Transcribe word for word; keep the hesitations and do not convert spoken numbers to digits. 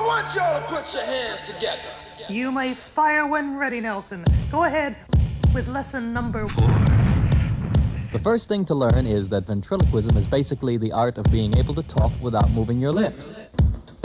I want y'all to put your hands together. You may fire when ready, Nelson. Go ahead with lesson number four. The first thing to learn is that ventriloquism is basically the art of being able to talk without moving your lips.